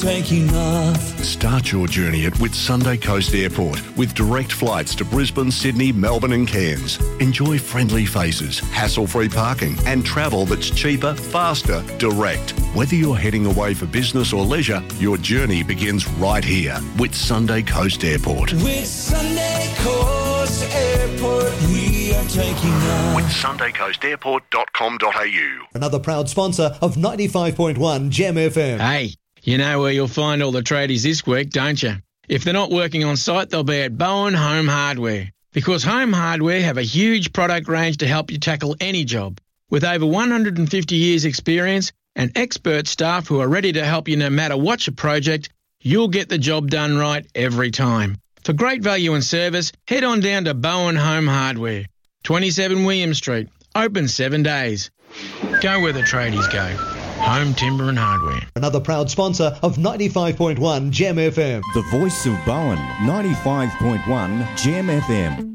taking off. Start your journey at Whitsunday Coast Airport with direct flights to Brisbane, Sydney, Melbourne and Cairns. Enjoy friendly faces, hassle-free parking and travel that's cheaper, faster, direct. Whether you're heading away for business or leisure, your journey begins right here. Whitsunday Coast Airport. Whitsunday Coast Airport, we are taking off. WhitSundayCoastAirport.com.au. Another proud sponsor of 95.1 Gem FM. Hey, you know where you'll find all the tradies this week, don't you? If they're not working on site, they'll be at Bowen Home Hardware. Because Home Hardware have a huge product range to help you tackle any job. With over 150 years experience and expert staff who are ready to help you no matter what's your project, you'll get the job done right every time. For great value and service, head on down to Bowen Home Hardware, 27 William Street, open 7 days. Go where the tradies go. Home Timber and Hardware. Another proud sponsor of 95.1 Gem FM. The voice of Bowen, 95.1 Gem FM.